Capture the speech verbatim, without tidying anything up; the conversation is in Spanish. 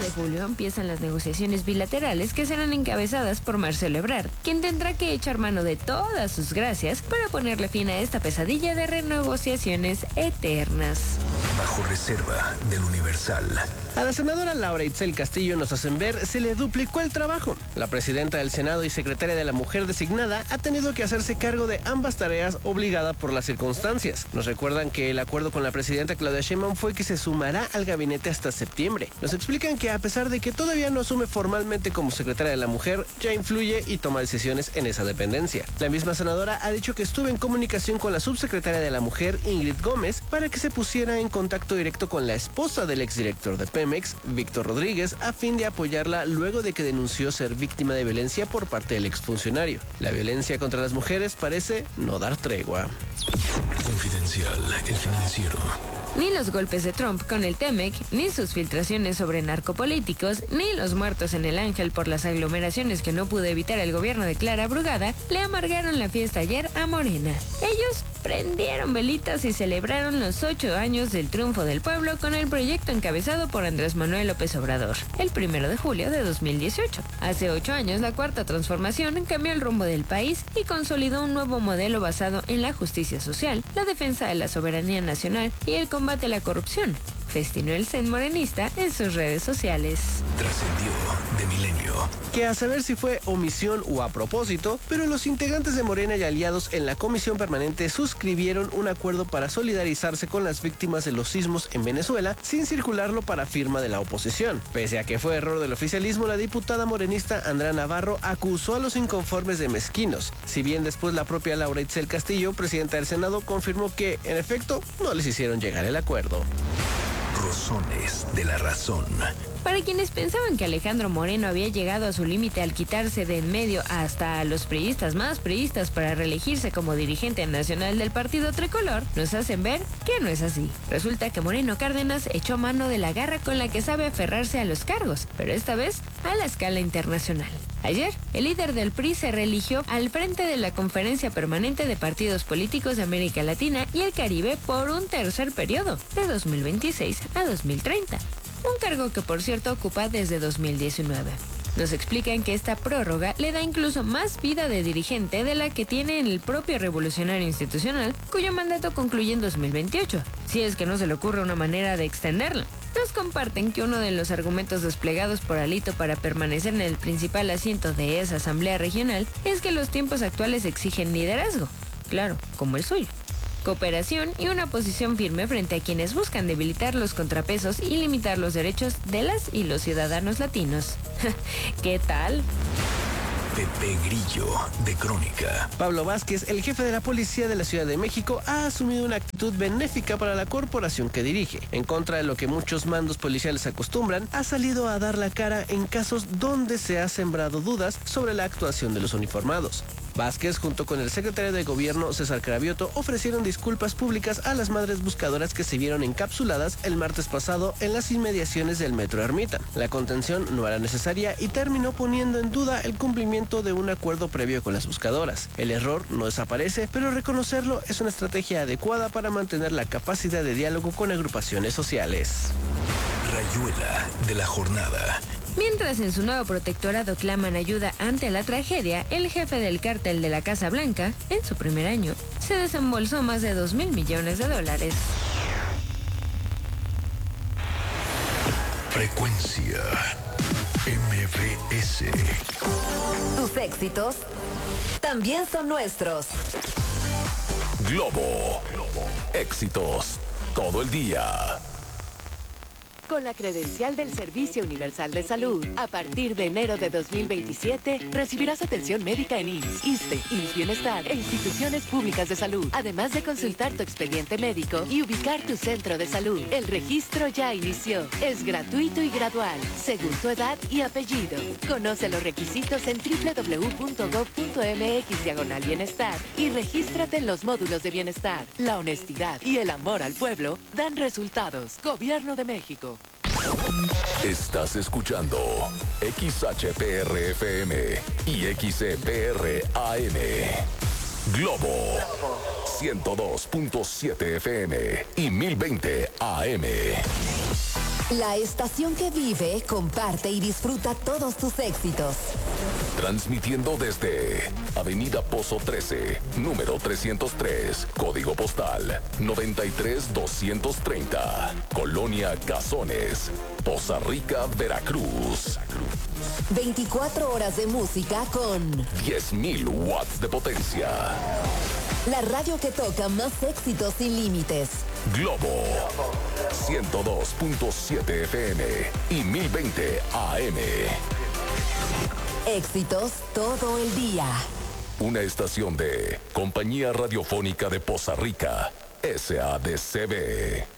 de julio empiezan las negociaciones bilaterales que serán encabezadas por Marcelo Ebrard, quien tendrá que echar mano de todas sus gracias para ponerle fin a esta pesadilla de renegociaciones eternas. Bajo reserva del Universal. A la senadora Laura Itzel Castillo, nos hacen ver, se le duplicó el trabajo. La presidenta del Senado y secretaria de la Mujer designada ha tenido que hacerse cargo de ambas tareas obligada por las circunstancias. Nos recuerdan que el acuerdo con la presidenta Claudia Sheinbaum fue que se sumará al gabinete hasta septiembre. Nos explican que a pesar de que todavía no asume formalmente como secretaria de la Mujer, ya influye y toma decisiones en esa dependencia. La misma senadora ha dicho que estuvo en comunicación con la subsecretaria de la Mujer, Ingrid Gómez, para que se pusiera en contacto directo con la esposa del exdirector de Pemex, Víctor Rodríguez, a fin de apoyarla luego de que denunció ser víctima de violencia por parte del exfuncionario. La violencia contra las mujeres parece no dar tregua. Confidencial, el financiero. Ni los golpes de Trump con el Temec, ni sus filtraciones sobre narcopolíticos, ni los muertos en el Ángel por las aglomeraciones que no pudo evitar el gobierno de Clara Brugada, le amargaron la fiesta ayer a Morena. Ellos prendieron velitas y celebraron los ocho años del triunfo del pueblo con el proyecto encabezado por Andrés Manuel López Obrador, el primero de julio de dos mil dieciocho. Hace ocho años, la Cuarta Transformación cambió el rumbo del país y consolidó un nuevo modelo basado en la justicia social, la defensa de la soberanía nacional y el combate a la corrupción, festinó el C E N morenista en sus redes sociales. Trascendió de Milenio. Que a saber si fue omisión o a propósito, pero los integrantes de Morena y aliados en la comisión permanente suscribieron un acuerdo para solidarizarse con las víctimas de los sismos en Venezuela sin circularlo para firma de la oposición. Pese a que fue error del oficialismo, la diputada morenista Andrea Navarro acusó a los inconformes de mezquinos. Si bien después la propia Laura Itzel Castillo, presidenta del Senado, confirmó que, en efecto, no les hicieron llegar el acuerdo. Rosones de la razón. Para quienes pensaban que Alejandro Moreno había llegado a su límite al quitarse de en medio hasta a los priistas más priistas para reelegirse como dirigente nacional del partido tricolor, nos hacen ver que no es así. Resulta que Moreno Cárdenas echó mano de la garra con la que sabe aferrarse a los cargos, pero esta vez a la escala internacional. Ayer, el líder del P R I se reeligió al frente de la Conferencia Permanente de Partidos Políticos de América Latina y el Caribe por un tercer periodo, de dos mil veintiséis a dos mil treinta. Un cargo que, por cierto, ocupa desde dos mil diecinueve. Nos explican que esta prórroga le da incluso más vida de dirigente de la que tiene en el propio Revolucionario Institucional, cuyo mandato concluye en dos mil veintiocho, si es que no se le ocurre una manera de extenderlo. Nos comparten que uno de los argumentos desplegados por Alito para permanecer en el principal asiento de esa asamblea regional es que los tiempos actuales exigen liderazgo, claro, como el suyo, cooperación y una posición firme frente a quienes buscan debilitar los contrapesos y limitar los derechos de las y los ciudadanos latinos. ¿Qué tal? Pepe Grillo, de Crónica. Pablo Vázquez, el jefe de la Policía de la Ciudad de México, ha asumido una actitud benéfica para la corporación que dirige. En contra de lo que muchos mandos policiales acostumbran, ha salido a dar la cara en casos donde se ha sembrado dudas sobre la actuación de los uniformados. Vázquez, junto con el secretario de Gobierno, César Cravioto, ofrecieron disculpas públicas a las madres buscadoras que se vieron encapsuladas el martes pasado en las inmediaciones del Metro Ermita. La contención no era necesaria y terminó poniendo en duda el cumplimiento de un acuerdo previo con las buscadoras. El error no desaparece, pero reconocerlo es una estrategia adecuada para mantener la capacidad de diálogo con agrupaciones sociales. Rayuela de la jornada. Mientras en su nuevo protectorado claman ayuda ante la tragedia, el jefe del cártel de la Casa Blanca, en su primer año, se desembolsó más de dos mil millones de dólares. Frecuencia M B S. Tus éxitos también son nuestros. Globo. Éxitos todo el día. Con la credencial del Servicio Universal de Salud, a partir de enero de dos mil veintisiete, recibirás atención médica en I M S S, ISSSTE, I M S S Bienestar e instituciones públicas de salud, además de consultar tu expediente médico y ubicar tu centro de salud. El registro ya inició. Es gratuito y gradual, según tu edad y apellido. Conoce los requisitos en doble u doble u doble u punto gob punto eme equis diagonal bienestar y regístrate en los módulos de bienestar. La honestidad y el amor al pueblo dan resultados. Gobierno de México. Estás escuchando X H P R F M y X E P R A M. Globo ciento dos punto siete F M y mil veinte A M. La estación que vive, comparte y disfruta todos tus éxitos. Transmitiendo desde Avenida Pozo trece, número trescientos tres, código postal noventa y tres doscientos treinta, Colonia Cazones, Poza Rica, Veracruz. veinticuatro horas de música con diez mil watts de potencia. la radio que toca más éxitos sin límites. Globo ciento dos punto siete F M y mil veinte A M. Éxitos todo el día. Una estación de Compañía Radiofónica de Poza Rica, S A D C B.